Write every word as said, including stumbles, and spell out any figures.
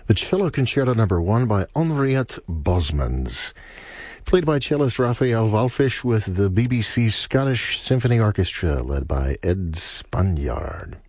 the Cello Concerto Number One by Henriette Bosmans, played by cellist Raphael Wallfisch with the B B C Scottish Symphony Orchestra, led by Ed Spaniard.